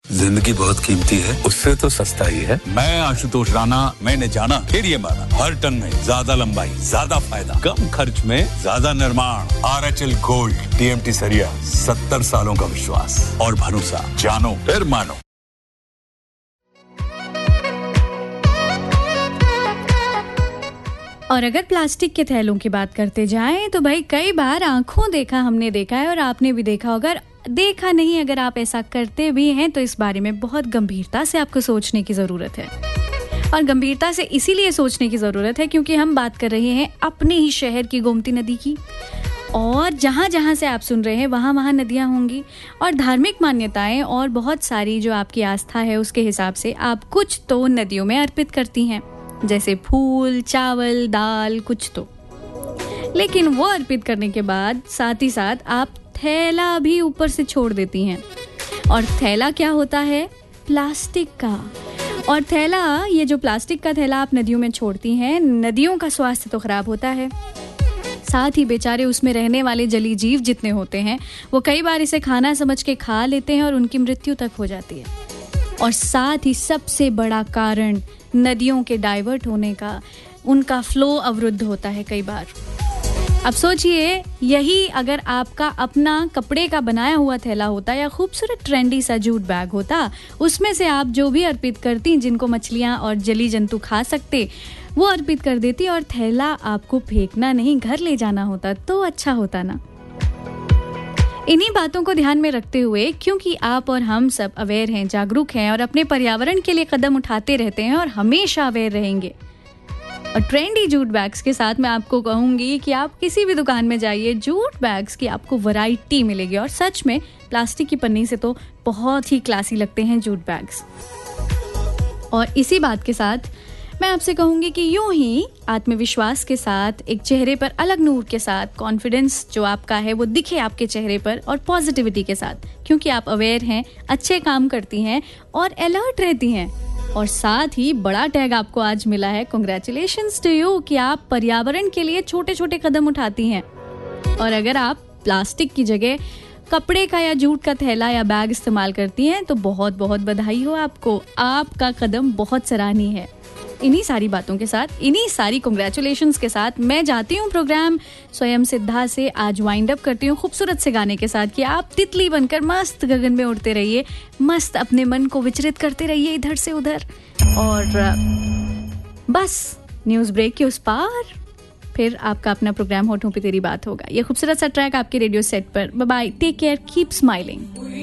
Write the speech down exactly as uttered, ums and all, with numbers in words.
जिंदगी बहुत कीमती है, उससे तो सस्ता ही है। मैं आशुतोष राणा, मैंने जाना फिर ये माना, हर टन में ज्यादा लंबाई, ज्यादा फायदा, कम खर्च में ज्यादा निर्माण। R H L gold, TMT सरिया, सत्तर सालों का विश्वास और भरोसा। जानो फिर मानो। और अगर प्लास्टिक के थैलों की बात करते जाएं तो भाई कई बार आंखों देखा हमने देखा है और आपने भी देखा होगा। देखा नहीं, अगर आप ऐसा करते भी हैं तो इस बारे में बहुत गंभीरता से आपको सोचने की ज़रूरत है। और गंभीरता से इसीलिए सोचने की ज़रूरत है क्योंकि हम बात कर रहे हैं अपने ही शहर की गोमती नदी की। और जहाँ जहाँ से आप सुन रहे हैं वहाँ वहाँ नदियाँ होंगी और धार्मिक मान्यताएं और बहुत सारी जो आपकी आस्था है उसके हिसाब से आप कुछ तो नदियों में अर्पित करती हैं, जैसे फूल, चावल, दाल, कुछ तो। लेकिन वो अर्पित करने के बाद साथ ही साथ आप थैला भी ऊपर से छोड़ देती हैं। और थैला क्या होता है? प्लास्टिक का। और थैला, ये जो प्लास्टिक का थैला आप नदियों में छोड़ती हैं, नदियों का स्वास्थ्य तो खराब होता है, साथ ही बेचारे उसमें रहने वाले जली जीव जितने होते हैं वो कई बार इसे खाना समझ के खा लेते हैं और उनकी मृत्यु तक हो जाती है। और साथ ही सबसे बड़ा कारण नदियों के डाइवर्ट होने का, उनका फ्लो अवरुद्ध होता है कई बार। अब सोचिए, यही अगर आपका अपना कपड़े का बनाया हुआ थैला होता या खूबसूरत ट्रेंडी सा जूट बैग होता, उसमें से आप जो भी अर्पित करती, जिनको मछलियाँ और जली जंतु खा सकते, वो अर्पित कर देती और थैला आपको फेंकना नहीं, घर ले जाना होता, तो अच्छा होता ना। इन्हीं बातों को ध्यान में रखते हुए, क्योंकि आप और हम सब अवेयर हैं, जागरूक हैं और अपने पर्यावरण के लिए कदम उठाते रहते हैं और हमेशा अवेयर रहेंगे। और ट्रेंडी जूट बैग्स के साथ मैं आपको कहूँगी कि आप किसी भी दुकान में जाइए, जूट बैग्स की आपको वैरायटी मिलेगी। और सच में प्लास्टिक की पन्नी से तो बहुत ही क्लासी लगते हैं जूट बैग्स। और इसी बात के साथ मैं आपसे कहूँगी कि यूं ही आत्मविश्वास के साथ, एक चेहरे पर अलग नूर के साथ, कॉन्फिडेंस जो आपका है वो दिखे आपके चेहरे पर, और पॉजिटिविटी के साथ, क्योंकि आप अवेयर हैं, अच्छे काम करती हैं और अलर्ट रहती हैं। और साथ ही बड़ा टैग आपको आज मिला है, कांग्रेचुलेशंस टू यू, कि आप पर्यावरण के लिए छोटे छोटे कदम उठाती हैं। और अगर आप प्लास्टिक की जगह कपड़े का या जूट का थैला या बैग इस्तेमाल करती हैं तो बहुत बहुत बधाई हो आपको, आपका कदम बहुत सराहनीय है। इन्हीं सारी बातों के साथ, इन्हीं सारी कांग्रेचुलेशंस के साथ मैं जाती हूँ प्रोग्राम स्वयं सिद्धा से आज वाइंड अप करती हूँ खूबसूरत से गाने के साथ कि आप तितली बनकर मस्त गगन में उड़ते रहिए, मस्त अपने मन को विचलित करते रहिए इधर से उधर। और बस न्यूज़ ब्रेक के उस पार फिर आपका अपना प्रोग्राम होठों पे तेरी बात होगा। ये खूबसूरत सा ट्रैक आपके रेडियो सेट पर। Bye bye, take care, keep smiling.